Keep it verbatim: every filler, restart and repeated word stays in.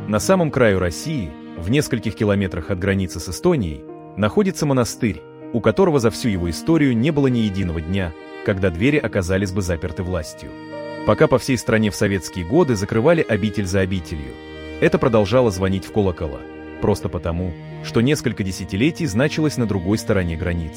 На самом краю России, в нескольких километрах от границы с Эстонией, находится монастырь, у которого за всю его историю не было ни единого дня, когда двери оказались бы заперты властью. Пока по всей стране в советские годы закрывали обитель за обителью, это продолжало звонить в колокола, просто потому, что несколько десятилетий значилось на другой стороне границы.